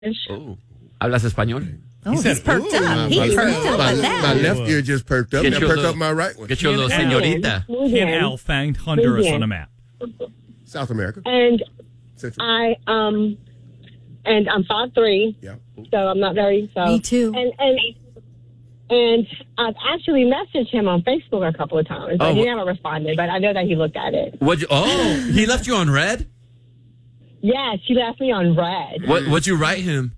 Oh. ¿Hablas español? Oh, he's perked up. He perked up with that. My left ear just perked up. Now perked up my right one. Qué chulo, señorita. He and Al found Honduras on a map. South America. And Central. I'm 5'3". Yeah. So I'm not very. So Me too. And I've actually messaged him on Facebook a couple of times, but he never responded. But I know that he looked at it. He left you on red? Yes, he left me on red. What'd you write him?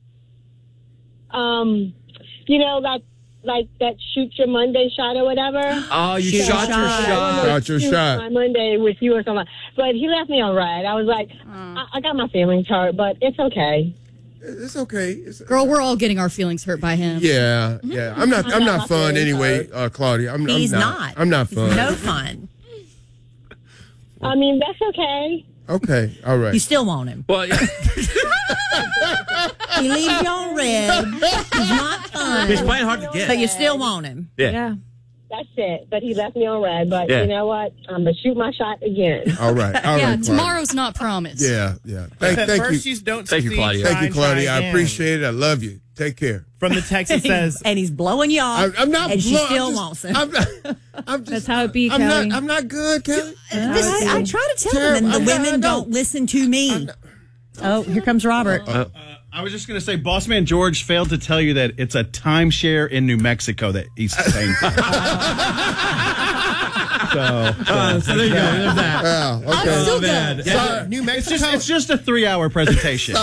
You know that shoot your Monday shot or whatever. Oh, you shot your shot. Shot your shot. My Monday with you or something. But he left me on red. I was like, I got my feelings hurt, but it's okay. It's okay. Girl, we're all getting our feelings hurt by him. Yeah. I'm not fun anyway, Claudia. He's not. I'm not fun. No fun. I mean, that's okay. Okay. All right. You still want him. Well, yeah. He leaves you on red. He's not fun. He's playing hard to get. But you still want him. Yeah. That's it. But he left me on red. But Yeah. you know what? I'm going to shoot my shot again. All right. Yeah, Claudia. tomorrow's not promised. Yeah. Thank you. Thank you, Claudia. Thank you, Claudia. I appreciate it. I love you. Take care. From the text, it says, And he's blowing you off. I'm not. And she blow- still I'm just- wants him. I'm just. That's how it be, Kelly. I'm not good, Kelly. I try to tell him, and the women don't listen to me. Oh, here comes Robert. I was just going to say, Boss Man George failed to tell you that it's a timeshare in New Mexico that he's paying for. so there you go. There's that. Oh, okay. Still good. Sorry, New Mexico. It's just a 3-hour presentation.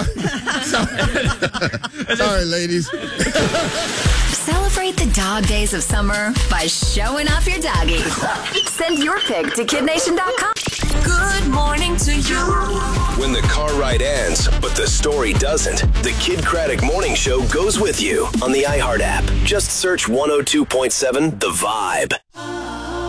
Sorry, ladies. Celebrate the dog days of summer by showing off your doggy. Send your pic to kidnation.com. Good morning to you. When the car ride ends, but the story doesn't, the Kid Craddock Morning Show goes with you on the iHeart app. Just search 102.7 The Vibe.